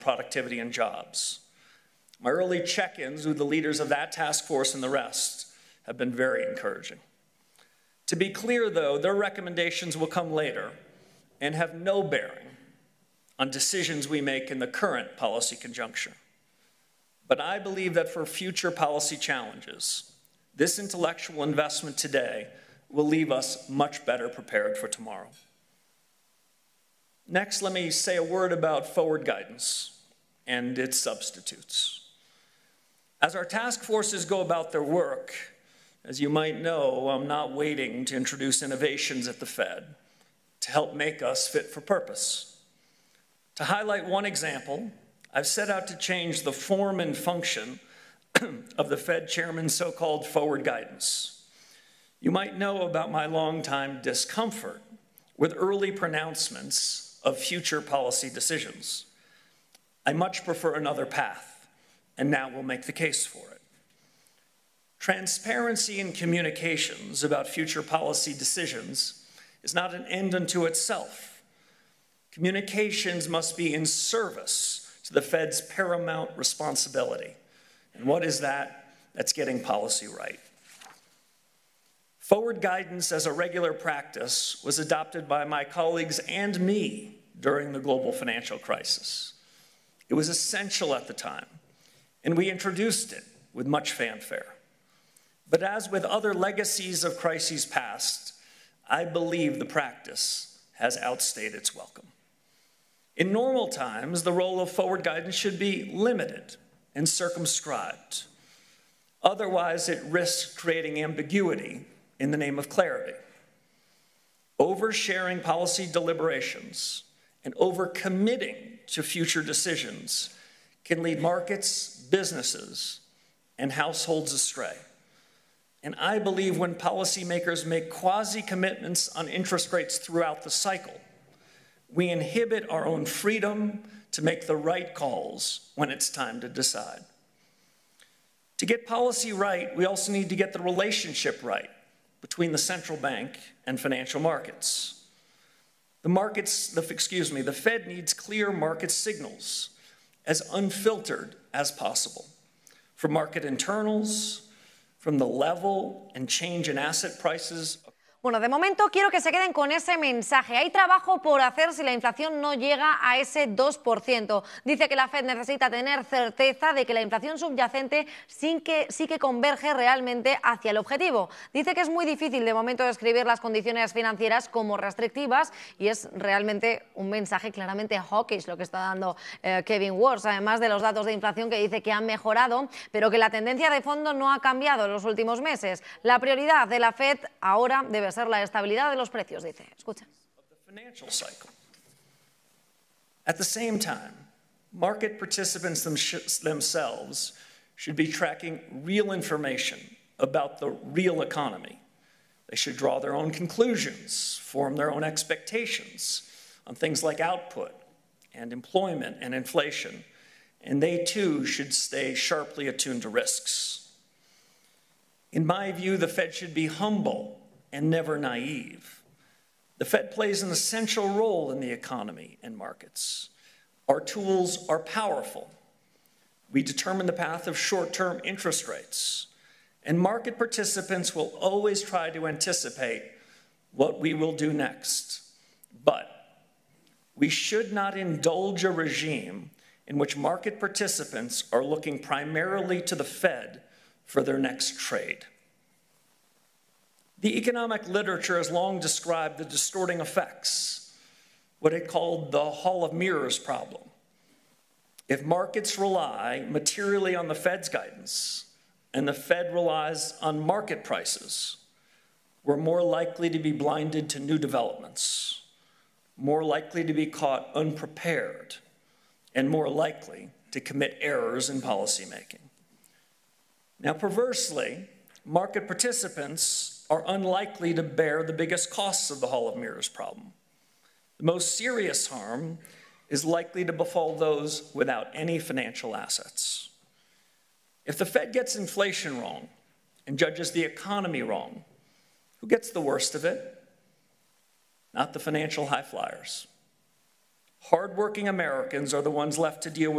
productivity and jobs. My early check-ins with the leaders of that task force and the rest have been very encouraging. To be clear, though, their recommendations will come later and have no bearing on decisions we make in the current policy conjuncture. But I believe that for future policy challenges, this intellectual investment today will leave us much better prepared for tomorrow. Next, let me say a word about forward guidance and its substitutes. As our task forces go about their work, as you might know, I'm not waiting to introduce innovations at the Fed to help make us fit for purpose. To highlight one example, I've set out to change the form and function of the Fed chairman's so-called forward guidance. You might know about my longtime discomfort with early pronouncements of future policy decisions. I much prefer another path, and now we'll make the case for it. Transparency in communications about future policy decisions is not an end unto itself. Communications must be in service to the Fed's paramount responsibility. And what is that? That's getting policy right. Forward guidance as a regular practice was adopted by my colleagues and me during the global financial crisis. It was essential at the time, and we introduced it with much fanfare. But as with other legacies of crises past, I believe the practice has outstayed its welcome. In normal times, the role of forward guidance should be limited and circumscribed. Otherwise, it risks creating ambiguity in the name of clarity. Oversharing policy deliberations and overcommitting to future decisions can lead markets, businesses, and households astray. And I believe when policymakers make quasi-commitments on interest rates throughout the cycle, we inhibit our own freedom to make the right calls when it's time to decide. To get policy right, we also need to get the relationship right between the central bank and financial markets. The Fed needs clear market signals, as unfiltered as possible, from market internals, from the level and change in asset prices. Bueno, de momento quiero que se queden con ese mensaje. Hay trabajo por hacer si la inflación no llega a ese 2%. Dice que la Fed necesita tener certeza de que la inflación subyacente sí que converge realmente hacia el objetivo. Dice que es muy difícil de momento describir las condiciones financieras como restrictivas y es realmente un mensaje claramente hawkish lo que está dando Kevin Warsh, además de los datos de inflación que dice que han mejorado, pero que la tendencia de fondo no ha cambiado en los últimos meses. La prioridad de la Fed ahora debe ser la estabilidad de los precios, dice. Escucha. At the same time, market participants themselves should be tracking real information about the real economy. They should draw their own conclusions, form their own expectations on things like output and employment and inflation, and they too should stay sharply attuned to risks. In my view, the Fed should be humble and never naive. The Fed plays an essential role in the economy and markets. Our tools are powerful. We determine the path of short-term interest rates, and market participants will always try to anticipate what we will do next. But we should not indulge a regime in which market participants are looking primarily to the Fed for their next trade. The economic literature has long described the distorting effects, what it called the Hall of Mirrors problem. If markets rely materially on the Fed's guidance and the Fed relies on market prices, we're more likely to be blinded to new developments, more likely to be caught unprepared, and more likely to commit errors in policymaking. Now, perversely, market participants are unlikely to bear the biggest costs of the Hall of Mirrors problem. The most serious harm is likely to befall those without any financial assets. If the Fed gets inflation wrong and judges the economy wrong, who gets the worst of it? Not the financial high flyers. Hardworking Americans are the ones left to deal with